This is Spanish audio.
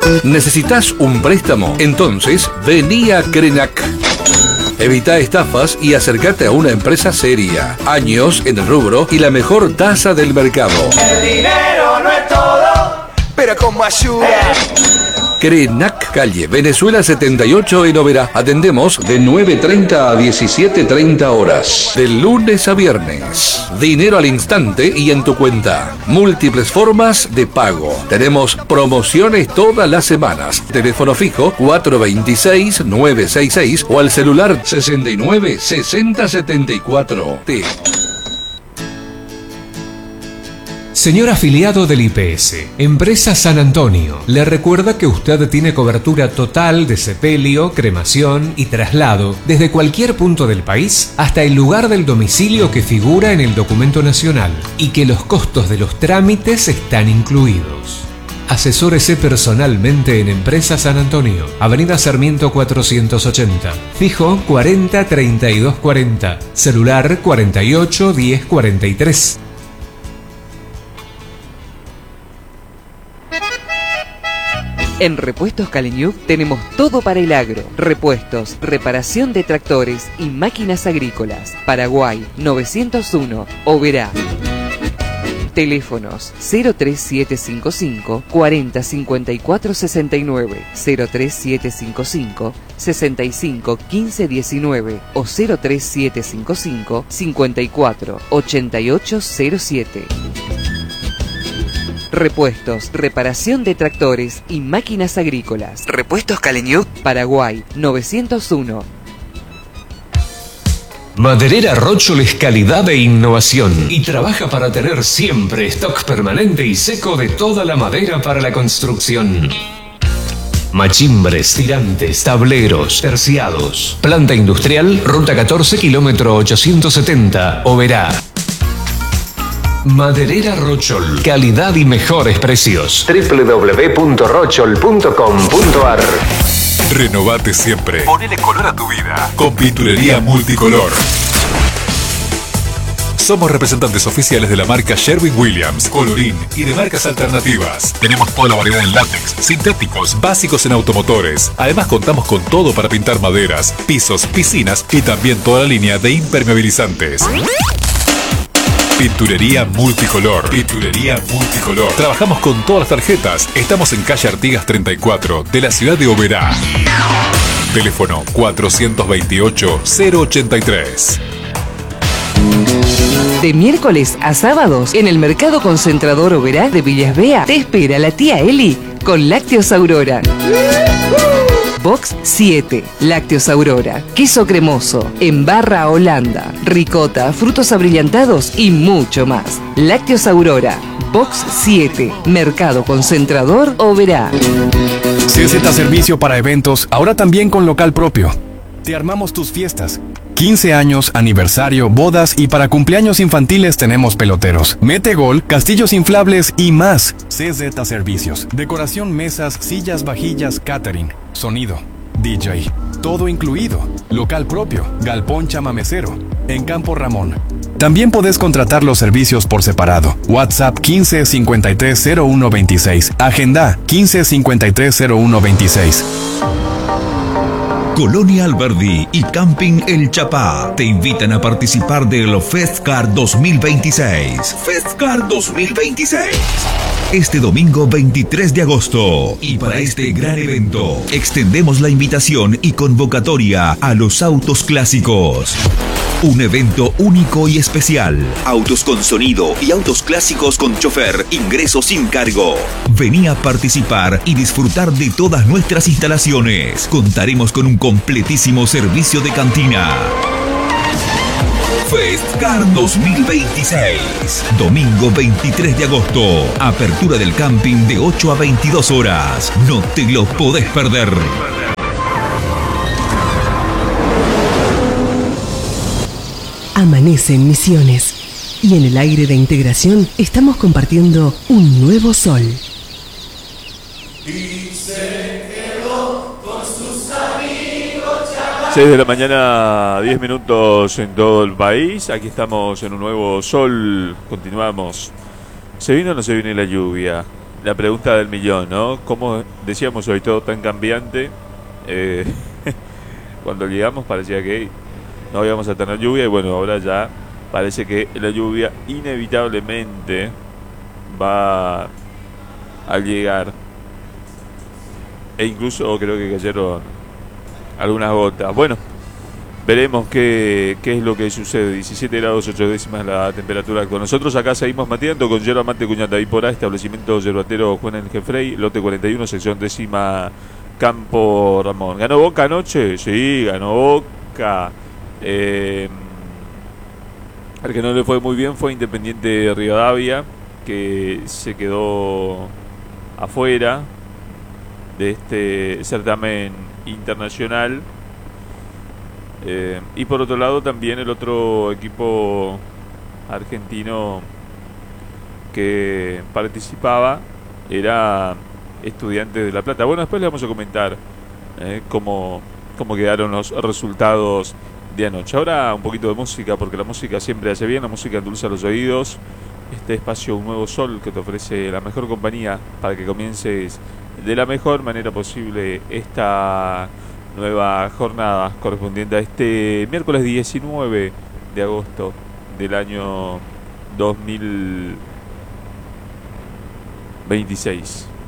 ¿Necesitas un préstamo? Entonces, vení a Crenac. Evita estafas y acércate a una empresa seria. Años en el rubro y la mejor tasa del mercado. El dinero no es todo, pero como ayuda. Crenac, calle Venezuela 78 en Oberá. Atendemos de 9:30 a 17:30 horas. De lunes a viernes. Dinero al instante y en tu cuenta. Múltiples formas de pago. Tenemos promociones todas las semanas. Teléfono fijo 426-966 o al celular 69-6074. Señor afiliado del IPS, Empresa San Antonio, le recuerda que usted tiene cobertura total de sepelio, cremación y traslado desde cualquier punto del país hasta el lugar del domicilio que figura en el documento nacional y que los costos de los trámites están incluidos. Asesórese personalmente en Empresa San Antonio, Avenida Sarmiento 480, fijo 40 32 40, celular 48 10 43. En Repuestos Caleñuc tenemos todo para el agro. Repuestos, reparación de tractores y máquinas agrícolas. Paraguay 901, Oberá. Teléfonos 03755 40 54 69, 03755 65 15 19 o 03755 54 88 07. Repuestos, reparación de tractores y máquinas agrícolas. Repuestos Caleñuc, Paraguay 901. Maderera Rochol es calidad e innovación y trabaja para tener siempre stock permanente y seco de toda la madera para la construcción. Machimbres, tirantes, tableros, terciados. Planta industrial, ruta 14, kilómetro 870, Oberá. Maderera Rochol, calidad y mejores precios. www.rochol.com.ar. Renovate siempre. Ponele color a tu vida con Pinturería Multicolor. Somos representantes oficiales de la marca Sherwin-Williams, Colorín y de marcas alternativas. Tenemos toda la variedad en látex, sintéticos, básicos en automotores. Además contamos con todo para pintar maderas, pisos, piscinas y también toda la línea de impermeabilizantes. Pinturería Multicolor. Pinturería Multicolor. Trabajamos con todas las tarjetas. Estamos en calle Artigas 34 de la ciudad de Oberá. Teléfono 428-083. De miércoles a sábados, en el Mercado Concentrador Oberá de Villas Bea, te espera la tía Eli con Lácteos Aurora. Box 7, Lácteos Aurora, queso cremoso, en barra Holanda, ricota, frutos abrillantados y mucho más. Lácteos Aurora, Box 7, Mercado Concentrador Oberá. CZ Servicio para eventos, ahora también con local propio. Te armamos tus fiestas. 15 años, aniversario, bodas y para cumpleaños infantiles tenemos peloteros, mete gol, castillos inflables y más. CZ Servicios. Decoración, mesas, sillas, vajillas, catering, sonido, DJ, todo incluido. Local propio, galpón chamamecero, en Campo Ramón. También podés contratar los servicios por separado. WhatsApp 15 53 01 26. Agenda 15 53 01 26. Colonia Alberdi y Camping El Chapá te invitan a participar del FestCar 2026. FestCar 2026. Este domingo 23 de agosto. Y para este gran evento, extendemos la invitación y convocatoria a los autos clásicos. Un evento único y especial. Autos con sonido y autos clásicos con chofer. Ingreso sin cargo. Vení a participar y disfrutar de todas nuestras instalaciones. Contaremos con un completísimo servicio de cantina. FestCar 2026. Domingo 23 de agosto. Apertura del camping de 8 a 22 horas. No te lo podés perder. Amanece en Misiones y en el aire de integración estamos compartiendo un nuevo sol. Y se quedó con sus amigos. 6 de la mañana, 10 minutos en todo el país. Aquí estamos en un nuevo sol. Continuamos. ¿Se viene o no se viene la lluvia? la pregunta del millón, ¿no? Como decíamos hoy, todo tan cambiante. Cuando llegamos parecía que no íbamos a tener lluvia y bueno, ahora ya parece que la lluvia inevitablemente va a llegar. E incluso creo que cayeron algunas gotas. Bueno, veremos qué es lo que sucede. 17 grados 8 décimas la temperatura actual. Nosotros acá seguimos mateando con yerba mate Cuñata y Porá, establecimiento yerbatero Juan El Jefrey, lote 41, sección décima, Campo Ramón. ¿Ganó Boca anoche? Sí, ganó Boca. El que no le fue muy bien fue Independiente Rivadavia, que se quedó afuera de este certamen internacional. Y por otro lado también el otro equipo argentino que participaba era Estudiantes de La Plata. Bueno, después le vamos a comentar cómo quedaron los resultados de anoche. Ahora un poquito de música, porque la música siempre hace bien, la música endulza los oídos. Este espacio Un Nuevo Sol que te ofrece la mejor compañía para que comiences de la mejor manera posible esta nueva jornada correspondiente a este miércoles 19 de agosto del año 2026.